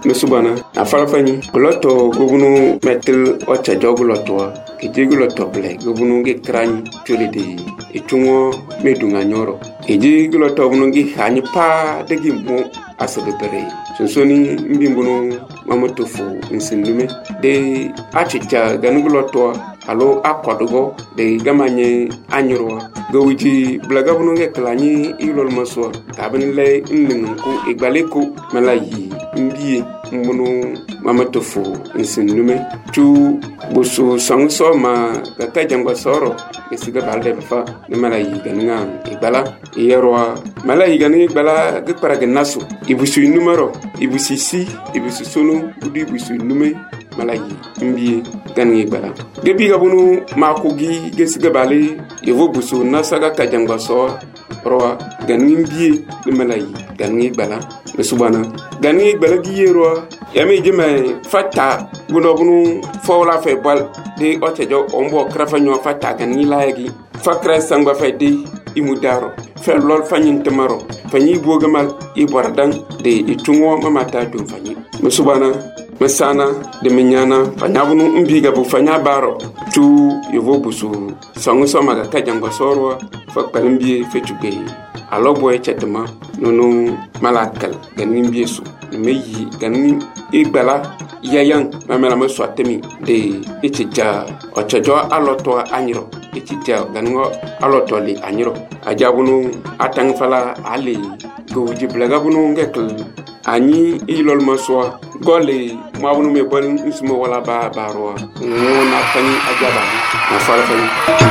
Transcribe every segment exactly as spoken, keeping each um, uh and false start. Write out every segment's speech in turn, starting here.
mesubana afalafani loto gubunu metel ocha joguloto ejiguloto ble gubunu ge krani tolede etungo medunga nyoro ejiguloto bunu gi hani pa degi mo asebere sonsoni mbimbunu mamotofu nsindume de achicha ganuguloto alo akodugo de gamanye anyoro gowiji blaga bunu ge klani ilol maswa kabin le nningu igbaleko malayi mbiye mbunu mamatofu nsindume tu busu sangso ma gata jangwa soro esiga balde fa ne malayi ganinga igbala yerwa malayi ganinga igbala ge paraga naso ibusu numero ibusu si ibusu sunu budi ibusu nume malayi mbiye ganinga igbala gebi gabunu makogi gesiga bale yevo busu nasaga kajangwa so roa ganinga mbiye ne malayi ganinga igbala mesubana ganinga igbala gi yerwa yami jime fata buno bunu fawla fe bal de otejo ombo krafa nyo fata gani laagi fakra sangba fe de imudaro fe lol fanyin temaro fanyi bogamal ibordan de itungo mamata dum fanyi musubana mesana de menyana fanya bunu mbiga bu fanya baro tu yevo busu sangu somaga kajango sorwa fakpalimbi fe tugbe alo boy chetma nono malakal gani mbiesu meyi gani igbala yayan mamela me swatemi de etija ochojo aloto anyiro etija gango aloto li anyiro ajabunu atangfala ali go jiblaga bunu ngekl ani ilol maswa gole mabunu me bol nsimo wala ba barwa ngona tani ajaba na fala fani.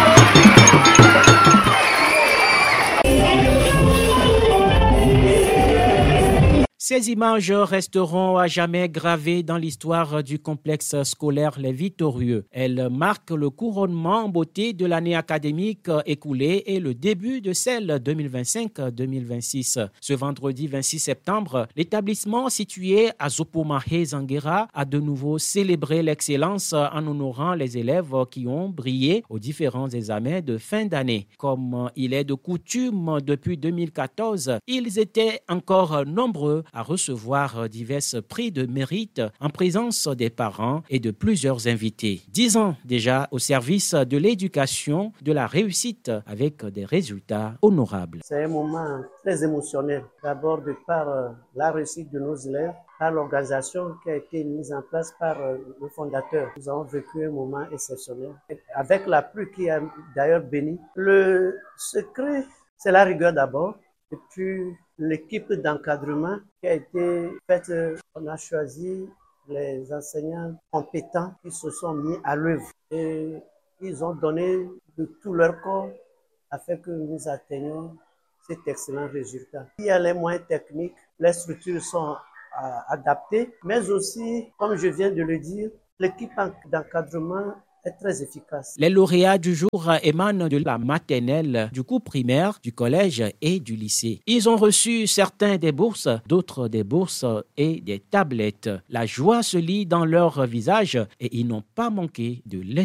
Ces images resteront à jamais gravées dans l'histoire du complexe scolaire Les Victorieux. Elles marquent le couronnement en beauté de l'année académique écoulée et le début de celle deux mille vingt-cinq deux mille vingt-six. Ce vendredi vingt-six septembre, l'établissement situé à Zopomahe Zanguera a de nouveau célébré l'excellence en honorant les élèves qui ont brillé aux différents examens de fin d'année. Comme il est de coutume depuis deux mille quatorze, ils étaient encore nombreux à recevoir divers prix de mérite en présence des parents et de plusieurs invités. Dix ans déjà au service de l'éducation, de la réussite avec des résultats honorables. C'est un moment très émotionnel, d'abord de par la réussite de nos élèves, par l'organisation qui a été mise en place par le fondateur. Nous avons vécu un moment exceptionnel, avec la pluie qui a d'ailleurs béni. Le secret, c'est la rigueur d'abord, et puis l'équipe d'encadrement qui a été faite. On a choisi les enseignants compétents qui se sont mis à l'œuvre et ils ont donné de tout leur corps afin que nous atteignions cet excellent résultat. Il y a les moyens techniques, les structures sont euh, adaptées, mais aussi, comme je viens de le dire, l'équipe d'encadrement est très efficace. Les lauréats du jour émanent de la maternelle, du cours primaire, du collège et du lycée. Ils ont reçu certains des bourses, d'autres des bourses et des tablettes. La joie se lit dans leur visage et ils n'ont pas manqué de